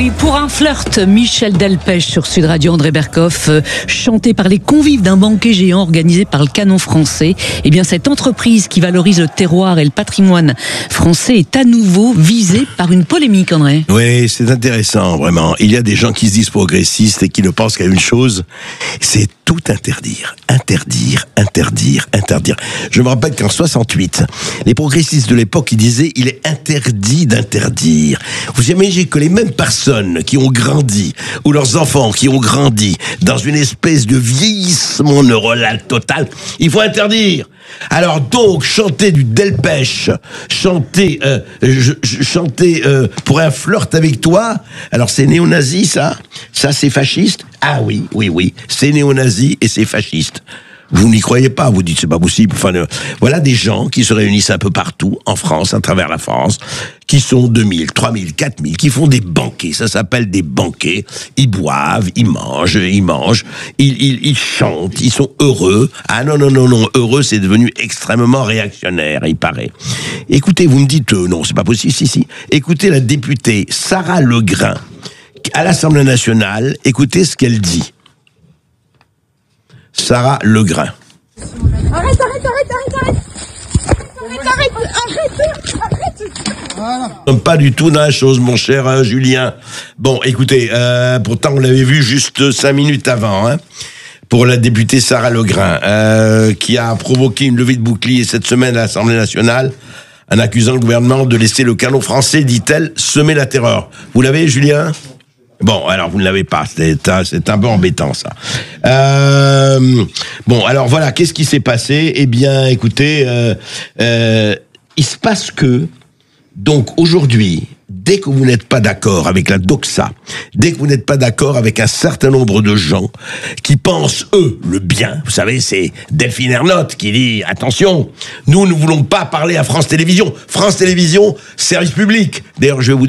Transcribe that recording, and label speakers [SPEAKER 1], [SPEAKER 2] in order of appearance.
[SPEAKER 1] Pour un flirt, Michel Delpech sur Sud Radio, André Berkoff, chanté par les convives d'un banquet géant organisé par le Canon français. Eh bien, cette entreprise qui valorise le terroir et le patrimoine français est à nouveau visée par une polémique, André.
[SPEAKER 2] Oui, c'est intéressant, vraiment. Il y a des gens qui se disent progressistes et qui ne pensent qu'à une chose, c'est tout interdire. Interdire, interdire, interdire. Je me rappelle qu'en 68, les progressistes de l'époque, ils disaient, il est interdit d'interdire. Vous imaginez que les mêmes personnes qui ont grandi, ou leurs enfants qui ont grandi, dans une espèce de vieillissement neuronal total, il faut interdire. Alors donc, chanter du Delpech, chanter pour un flirt avec toi, alors c'est néo-nazi ça c'est fasciste. Ah oui, c'est néo-nazi et c'est fasciste. Vous n'y croyez pas, vous dites c'est pas possible. Enfin, voilà des gens qui se réunissent un peu partout, en France, à travers la France, qui sont 2000, 3000, 4000, qui font des banquets, ça s'appelle des banquets, ils boivent, ils mangent, ils chantent, ils sont heureux. Ah non, heureux c'est devenu extrêmement réactionnaire, il paraît. Écoutez, vous me dites, non, c'est pas possible, si. Écoutez la députée Sarah Legrain, à l'Assemblée nationale, écoutez ce qu'elle dit. Sarah Legrain.
[SPEAKER 3] Arrête.
[SPEAKER 2] Voilà. Pas du tout dans la chose, mon cher Julien. Bon, écoutez, pourtant on l'avait vu juste 5 minutes avant, pour la députée Sarah Legrain, qui a provoqué une levée de bouclier cette semaine à l'Assemblée nationale, en accusant le gouvernement de laisser le Canon français, dit-elle, semer la terreur. Vous l'avez, Julien ? Bon, alors vous ne l'avez pas, c'est un peu embêtant ça. Bon, alors voilà, qu'est-ce qui s'est passé ? Eh bien, écoutez, il se passe que, donc aujourd'hui, dès que vous n'êtes pas d'accord avec la doxa, dès que vous n'êtes pas d'accord avec un certain nombre de gens qui pensent, eux, le bien, vous savez, c'est Delphine Ernotte qui dit, attention, nous ne voulons pas parler à France Télévisions. France Télévisions, service public. D'ailleurs, je vais vous